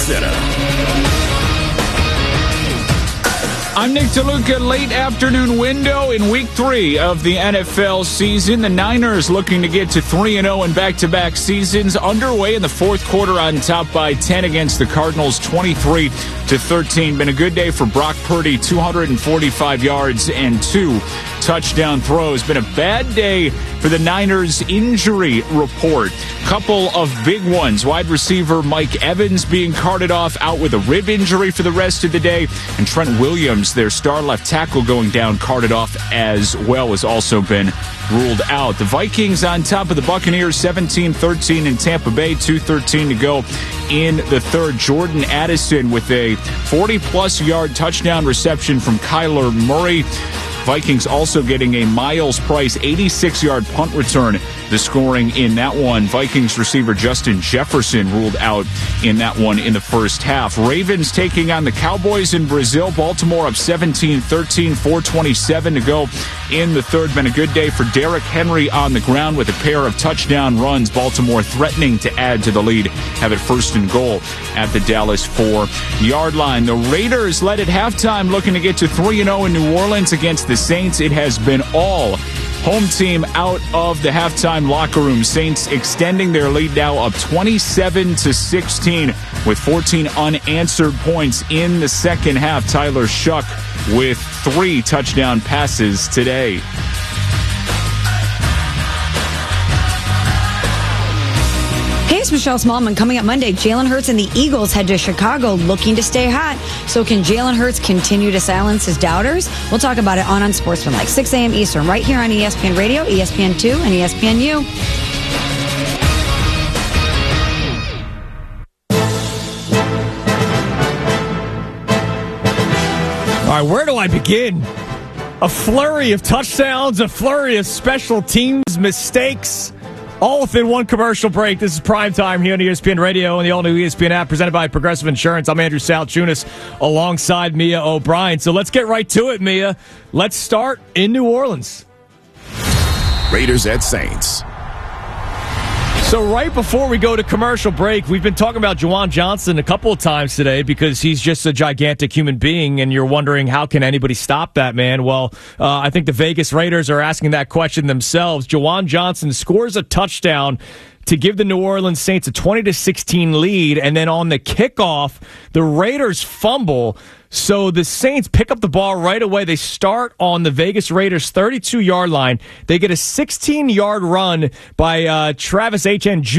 Center. I'm Nick DeLuca. Late afternoon window in Week 3 of the NFL season. The Niners looking to get to 3-0 in back-to-back seasons. Underway in the fourth quarter, on top by 10 against the Cardinals, 23-13. Been a good day for Brock Purdy, 245 yards and 2 touchdown throws. Been a bad day for the Niners injury report. Couple of big ones. Wide receiver Mike Evans being carted off, out with a rib injury for the rest of the day. And Trent Williams, their star left tackle, going down, carted off as well, has also been ruled out. The Vikings on top of the Buccaneers, 17-13 in Tampa Bay, 2:13 to go in the third. Jordan Addison with a 40-plus yard touchdown reception from Kyler Murray. Vikings also getting a Miles Price 86-yard punt return. The scoring in that one, Vikings receiver Justin Jefferson ruled out in that one in the first half. Ravens taking on the Cowboys in Brazil. Baltimore up 17-13, 4:27 to go in the third. Been a good day for Derrick Henry on the ground with a pair of touchdown runs. Baltimore threatening to add to the lead. Have it first and goal at the Dallas 4-yard line. The Raiders led at halftime, looking to get to 3-0 in New Orleans against the Saints. It has been all home team out of the halftime locker room. Saints extending their lead now up 27-16 with 14 unanswered points in the second half. Tyler Shuck with 3 touchdown passes today. Hey, it's Michelle Smallman. Coming up Monday, Jalen Hurts and the Eagles head to Chicago looking to stay hot. So can Jalen Hurts continue to silence his doubters? We'll talk about it on Unsportsmanlike, 6 a.m. Eastern, right here on ESPN Radio, ESPN2, and ESPNU. All right, where do I begin? A flurry of touchdowns, a flurry of special teams mistakes, all within one commercial break. This is Prime Time here on ESPN Radio and the all-new ESPN app presented by Progressive Insurance. I'm Andrew Salchunas alongside Mia O'Brien. So let's get right to it, Mia. Let's start in New Orleans. Raiders at Saints. So right before we go to commercial break, we've been talking about Juwan Johnson a couple of times today because he's just a gigantic human being, and you're wondering how can anybody stop that man? Well, I think the Vegas Raiders are asking that question themselves. Juwan Johnson scores a touchdown to give the New Orleans Saints a 20-16 lead, and then on the kickoff, the Raiders fumble. So the Saints pick up the ball right away. They start on the Vegas Raiders' 32-yard line. They get a 16-yard run by Travis Etienne Jr.